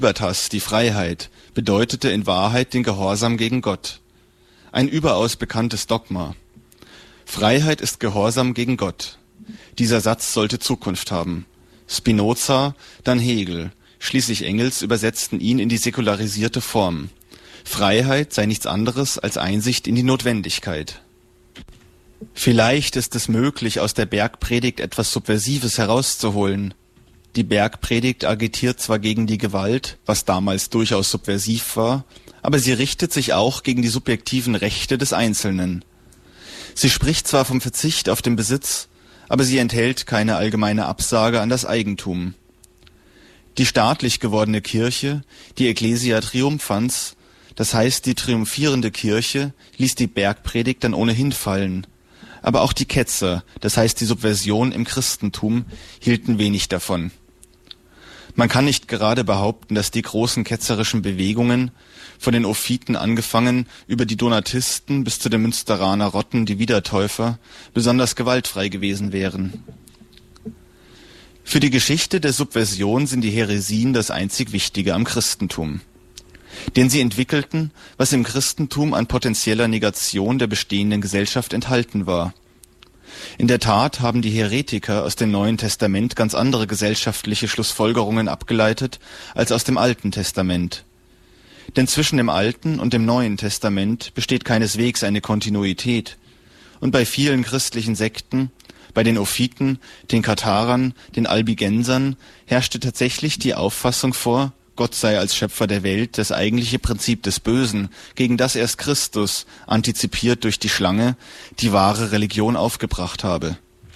Libertas, die Freiheit, bedeutete in Wahrheit den Gehorsam gegen Gott. Ein überaus bekanntes Dogma. Freiheit ist Gehorsam gegen Gott. Dieser Satz sollte Zukunft haben. Spinoza, dann Hegel, schließlich Engels übersetzten ihn in die säkularisierte Form. Freiheit sei nichts anderes als Einsicht in die Notwendigkeit. Vielleicht ist es möglich, aus der Bergpredigt etwas Subversives herauszuholen. Die Bergpredigt agitiert zwar gegen die Gewalt, was damals durchaus subversiv war, aber sie richtet sich auch gegen die subjektiven Rechte des Einzelnen. Sie spricht zwar vom Verzicht auf den Besitz, aber sie enthält keine allgemeine Absage an das Eigentum. Die staatlich gewordene Kirche, die Ecclesia Triumphans, das heißt die triumphierende Kirche, ließ die Bergpredigt dann ohnehin fallen. Aber auch die Ketzer, das heißt die Subversion im Christentum, hielten wenig davon. Man kann nicht gerade behaupten, dass die großen ketzerischen Bewegungen, von den Ophiten angefangen über die Donatisten bis zu den Münsteraner Rotten, die Wiedertäufer, besonders gewaltfrei gewesen wären. Für die Geschichte der Subversion sind die Häresien das einzig Wichtige am Christentum. Denn sie entwickelten, was im Christentum an potenzieller Negation der bestehenden Gesellschaft enthalten war. In der Tat haben die Heretiker aus dem Neuen Testament ganz andere gesellschaftliche Schlussfolgerungen abgeleitet als aus dem Alten Testament. Denn zwischen dem Alten und dem Neuen Testament besteht keineswegs eine Kontinuität. Und bei vielen christlichen Sekten, bei den Ophiten, den Katharern, den Albigensern, herrschte tatsächlich die Auffassung vor, Gott sei als Schöpfer der Welt das eigentliche Prinzip des Bösen, gegen das erst Christus, antizipiert durch die Schlange, die wahre Religion aufgebracht habe.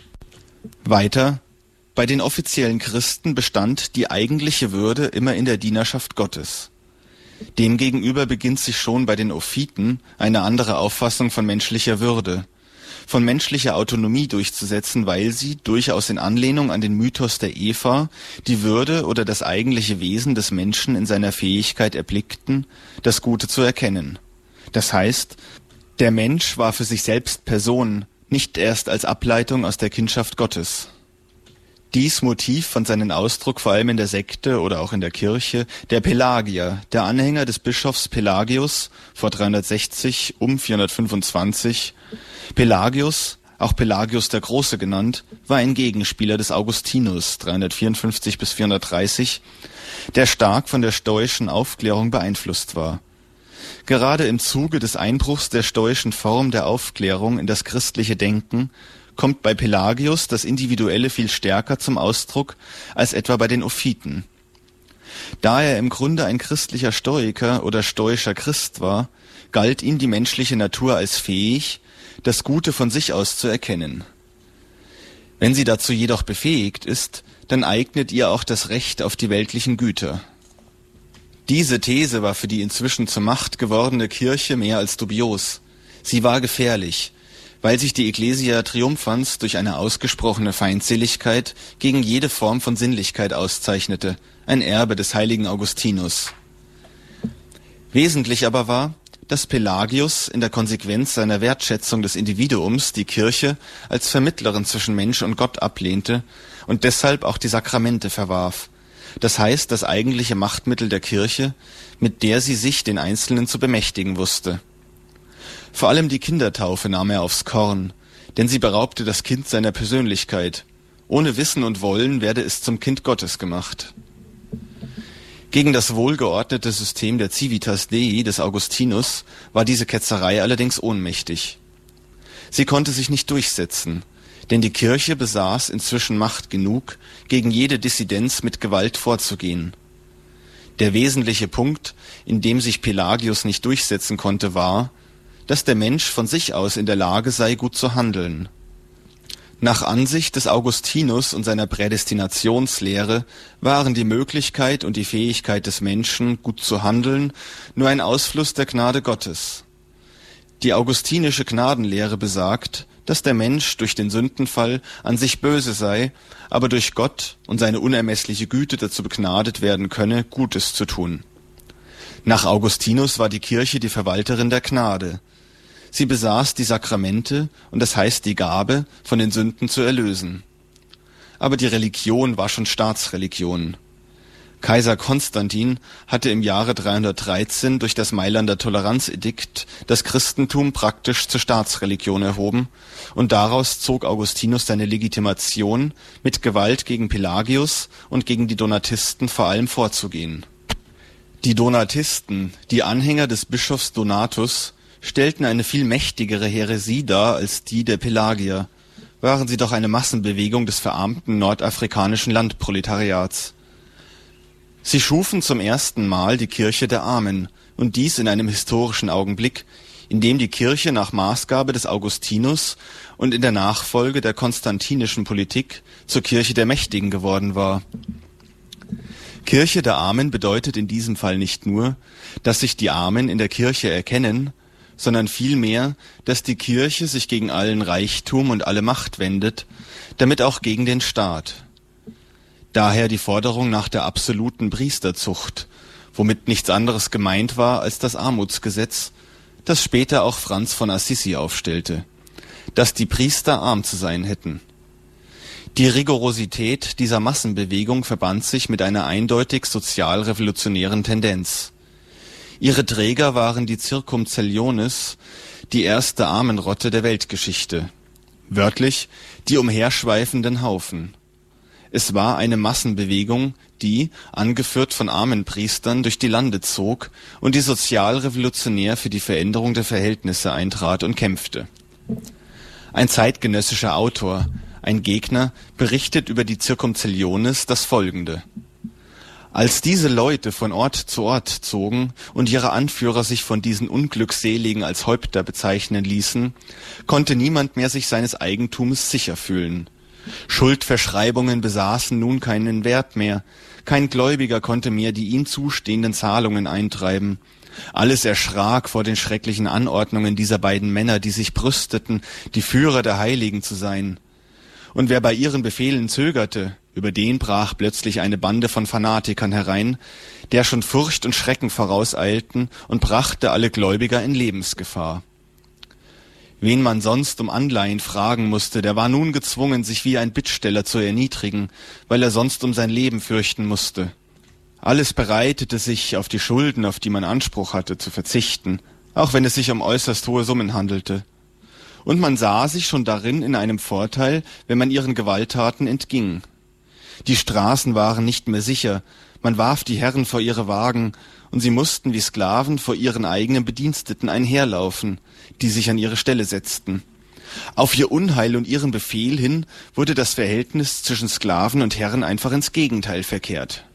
Weiter, bei den offiziellen Christen bestand die eigentliche Würde immer in der Dienerschaft Gottes. Demgegenüber beginnt sich schon bei den Ophiten eine andere Auffassung von menschlicher Würde, von menschlicher Autonomie durchzusetzen, weil sie, durchaus in Anlehnung an den Mythos der Eva, die Würde oder das eigentliche Wesen des Menschen in seiner Fähigkeit erblickten, das Gute zu erkennen. Das heißt, der Mensch war für sich selbst Person, nicht erst als Ableitung aus der Kindschaft Gottes. Dies Motiv fand seinen Ausdruck vor allem in der Sekte oder auch in der Kirche der Pelagier, der Anhänger des Bischofs Pelagius vor 360 um 425. Pelagius, auch Pelagius der Große genannt, war ein Gegenspieler des Augustinus 354 bis 430, der stark von der stoischen Aufklärung beeinflusst war. Gerade im Zuge des Einbruchs der stoischen Form der Aufklärung in das christliche Denken kommt bei Pelagius das Individuelle viel stärker zum Ausdruck als etwa bei den Ophiten. Da er im Grunde ein christlicher Stoiker oder stoischer Christ war, galt ihm die menschliche Natur als fähig, das Gute von sich aus zu erkennen. Wenn sie dazu jedoch befähigt ist, dann eignet ihr auch das Recht auf die weltlichen Güter. Diese These war für die inzwischen zur Macht gewordene Kirche mehr als dubios. Sie war gefährlich, weil sich die Ecclesia Triumphans durch eine ausgesprochene Feindseligkeit gegen jede Form von Sinnlichkeit auszeichnete, ein Erbe des heiligen Augustinus. Wesentlich aber war, dass Pelagius in der Konsequenz seiner Wertschätzung des Individuums die Kirche als Vermittlerin zwischen Mensch und Gott ablehnte und deshalb auch die Sakramente verwarf. Das heißt, das eigentliche Machtmittel der Kirche, mit der sie sich den Einzelnen zu bemächtigen wusste. Vor allem die Kindertaufe nahm er aufs Korn, denn sie beraubte das Kind seiner Persönlichkeit. Ohne Wissen und Wollen werde es zum Kind Gottes gemacht. Gegen das wohlgeordnete System der Civitas Dei des Augustinus war diese Ketzerei allerdings ohnmächtig. Sie konnte sich nicht durchsetzen, denn die Kirche besaß inzwischen Macht genug, gegen jede Dissidenz mit Gewalt vorzugehen. Der wesentliche Punkt, in dem sich Pelagius nicht durchsetzen konnte, war, dass der Mensch von sich aus in der Lage sei, gut zu handeln. Nach Ansicht des Augustinus und seiner Prädestinationslehre waren die Möglichkeit und die Fähigkeit des Menschen, gut zu handeln, nur ein Ausfluss der Gnade Gottes. Die augustinische Gnadenlehre besagt, dass der Mensch durch den Sündenfall an sich böse sei, aber durch Gott und seine unermessliche Güte dazu begnadet werden könne, Gutes zu tun. Nach Augustinus war die Kirche die Verwalterin der Gnade. Sie besaß die Sakramente und das heißt die Gabe, von den Sünden zu erlösen. Aber die Religion war schon Staatsreligion. Kaiser Konstantin hatte im Jahre 313 durch das Mailander Toleranzedikt das Christentum praktisch zur Staatsreligion erhoben, und daraus zog Augustinus seine Legitimation, mit Gewalt gegen Pelagius und gegen die Donatisten vor allem vorzugehen. Die Donatisten, die Anhänger des Bischofs Donatus, stellten eine viel mächtigere Häresie dar als die der Pelagier, waren sie doch eine Massenbewegung des verarmten nordafrikanischen Landproletariats. Sie schufen zum ersten Mal die Kirche der Armen, und dies in einem historischen Augenblick, in dem die Kirche nach Maßgabe des Augustinus und in der Nachfolge der konstantinischen Politik zur Kirche der Mächtigen geworden war. Kirche der Armen bedeutet in diesem Fall nicht nur, dass sich die Armen in der Kirche erkennen, sondern vielmehr, dass die Kirche sich gegen allen Reichtum und alle Macht wendet, damit auch gegen den Staat. Daher die Forderung nach der absoluten Priesterzucht, womit nichts anderes gemeint war als das Armutsgesetz, das später auch Franz von Assisi aufstellte, dass die Priester arm zu sein hätten. Die Rigorosität dieser Massenbewegung verband sich mit einer eindeutig sozialrevolutionären Tendenz. Ihre Träger waren die Circumcelliones, die erste Armenrotte der Weltgeschichte. Wörtlich die umherschweifenden Haufen. Es war eine Massenbewegung, die, angeführt von Armenpriestern, durch die Lande zog und die sozialrevolutionär für die Veränderung der Verhältnisse eintrat und kämpfte. Ein zeitgenössischer Autor, ein Gegner, berichtet über die Circumcelliones das Folgende: Als diese Leute von Ort zu Ort zogen und ihre Anführer sich von diesen Unglückseligen als Häupter bezeichnen ließen, konnte niemand mehr sich seines Eigentums sicher fühlen. Schuldverschreibungen besaßen nun keinen Wert mehr, kein Gläubiger konnte mehr die ihm zustehenden Zahlungen eintreiben. Alles erschrak vor den schrecklichen Anordnungen dieser beiden Männer, die sich brüsteten, die Führer der Heiligen zu sein. Und wer bei ihren Befehlen zögerte, über den brach plötzlich eine Bande von Fanatikern herein, der schon Furcht und Schrecken vorauseilten, und brachte alle Gläubiger in Lebensgefahr. Wen man sonst um Anleihen fragen musste, der war nun gezwungen, sich wie ein Bittsteller zu erniedrigen, weil er sonst um sein Leben fürchten musste. Alles bereitete sich, auf die Schulden, auf die man Anspruch hatte, zu verzichten, auch wenn es sich um äußerst hohe Summen handelte. Und man sah sich schon darin in einem Vorteil, wenn man ihren Gewalttaten entging. Die Straßen waren nicht mehr sicher, man warf die Herren vor ihre Wagen, und sie mussten wie Sklaven vor ihren eigenen Bediensteten einherlaufen, die sich an ihre Stelle setzten. Auf ihr Unheil und ihren Befehl hin wurde das Verhältnis zwischen Sklaven und Herren einfach ins Gegenteil verkehrt.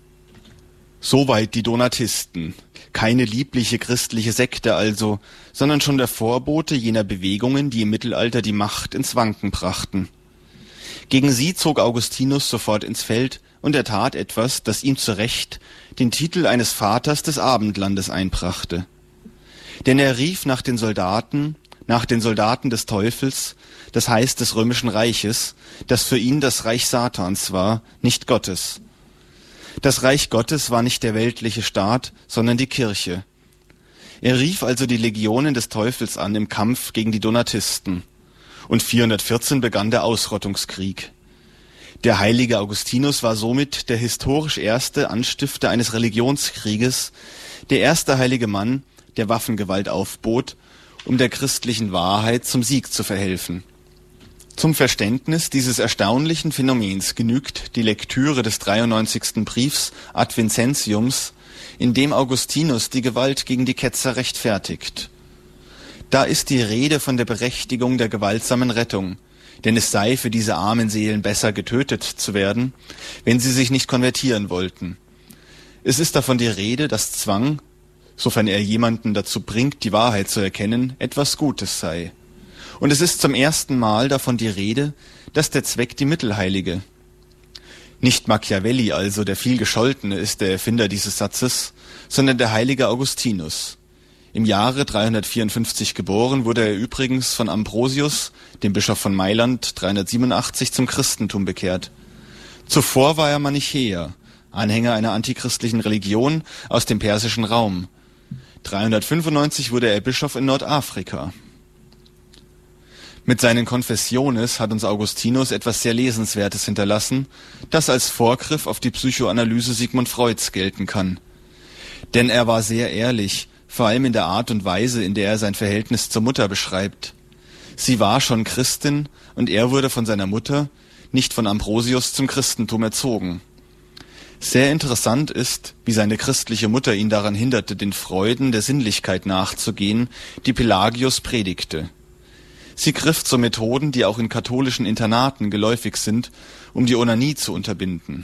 Soweit die Donatisten, keine liebliche christliche Sekte also, sondern schon der Vorbote jener Bewegungen, die im Mittelalter die Macht ins Wanken brachten. Gegen sie zog Augustinus sofort ins Feld, und er tat etwas, das ihm zu Recht den Titel eines Vaters des Abendlandes einbrachte. Denn er rief nach den Soldaten des Teufels, das heißt des römischen Reiches, das für ihn das Reich Satans war, nicht Gottes. Das Reich Gottes war nicht der weltliche Staat, sondern die Kirche. Er rief also die Legionen des Teufels an im Kampf gegen die Donatisten. Und 414 begann der Ausrottungskrieg. Der heilige Augustinus war somit der historisch erste Anstifter eines Religionskrieges, der erste heilige Mann, der Waffengewalt aufbot, um der christlichen Wahrheit zum Sieg zu verhelfen. Zum Verständnis dieses erstaunlichen Phänomens genügt die Lektüre des 93. Briefs Ad Vincentiums, in dem Augustinus die Gewalt gegen die Ketzer rechtfertigt. Da ist die Rede von der Berechtigung der gewaltsamen Rettung, denn es sei für diese armen Seelen besser, getötet zu werden, wenn sie sich nicht konvertieren wollten. Es ist davon die Rede, dass Zwang, sofern er jemanden dazu bringt, die Wahrheit zu erkennen, etwas Gutes sei. Und es ist zum ersten Mal davon die Rede, dass der Zweck die Mittel heilige. Nicht Machiavelli also, der vielgescholtene, ist der Erfinder dieses Satzes, sondern der heilige Augustinus. Im Jahre 354 geboren, wurde er übrigens von Ambrosius, dem Bischof von Mailand, 387 zum Christentum bekehrt. Zuvor war er Manichäer, Anhänger einer antichristlichen Religion aus dem persischen Raum. 395 wurde er Bischof in Nordafrika. Mit seinen Confessiones hat uns Augustinus etwas sehr Lesenswertes hinterlassen, das als Vorgriff auf die Psychoanalyse Sigmund Freuds gelten kann. Denn er war sehr ehrlich, vor allem in der Art und Weise, in der er sein Verhältnis zur Mutter beschreibt. Sie war schon Christin und er wurde von seiner Mutter, nicht von Ambrosius, zum Christentum erzogen. Sehr interessant ist, wie seine christliche Mutter ihn daran hinderte, den Freuden der Sinnlichkeit nachzugehen, die Pelagius predigte. Sie griff zu Methoden, die auch in katholischen Internaten geläufig sind, um die Onanie zu unterbinden.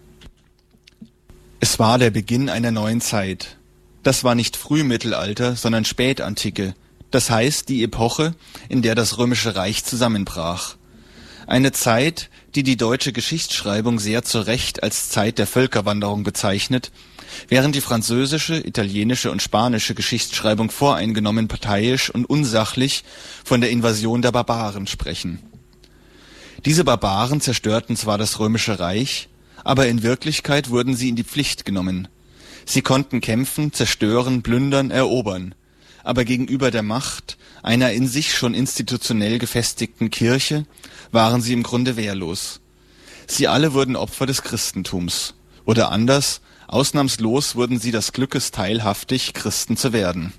Es war der Beginn einer neuen Zeit. Das war nicht Frühmittelalter, sondern Spätantike, das heißt die Epoche, in der das Römische Reich zusammenbrach. Eine Zeit, die die deutsche Geschichtsschreibung sehr zu Recht als Zeit der Völkerwanderung bezeichnet, während die französische, italienische und spanische Geschichtsschreibung voreingenommen, parteiisch und unsachlich von der Invasion der Barbaren sprechen. Diese Barbaren zerstörten zwar das Römische Reich, aber in Wirklichkeit wurden sie in die Pflicht genommen. Sie konnten kämpfen, zerstören, plündern, erobern, aber gegenüber der Macht einer in sich schon institutionell gefestigten Kirche waren sie im Grunde wehrlos. Sie alle wurden Opfer des Christentums. Oder anders, ausnahmslos wurden sie des Glückes teilhaftig, Christen zu werden.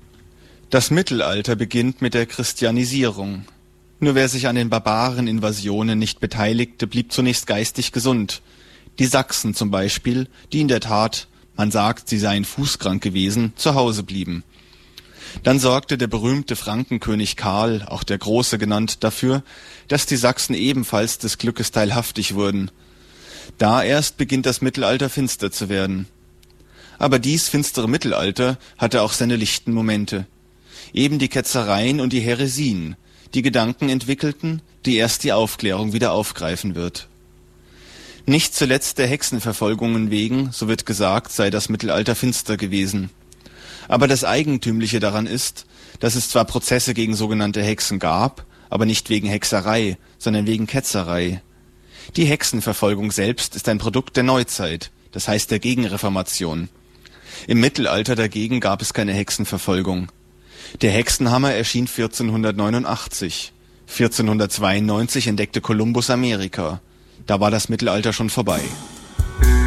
Das Mittelalter beginnt mit der Christianisierung. Nur wer sich an den Barbareninvasionen nicht beteiligte, blieb zunächst geistig gesund. Die Sachsen zum Beispiel, die in der Tat, man sagt, sie seien fußkrank gewesen, zu Hause blieben. Dann sorgte der berühmte Frankenkönig Karl, auch der Große genannt, dafür, dass die Sachsen ebenfalls des Glückes teilhaftig wurden. Da erst beginnt das Mittelalter finster zu werden. Aber dies finstere Mittelalter hatte auch seine lichten Momente. Eben die Ketzereien und die Häresien, die Gedanken entwickelten, die erst die Aufklärung wieder aufgreifen wird. Nicht zuletzt der Hexenverfolgungen wegen, so wird gesagt, sei das Mittelalter finster gewesen. Aber das Eigentümliche daran ist, dass es zwar Prozesse gegen sogenannte Hexen gab, aber nicht wegen Hexerei, sondern wegen Ketzerei. Die Hexenverfolgung selbst ist ein Produkt der Neuzeit, das heißt der Gegenreformation. Im Mittelalter dagegen gab es keine Hexenverfolgung. Der Hexenhammer erschien 1489. 1492 entdeckte Kolumbus Amerika. Da war das Mittelalter schon vorbei.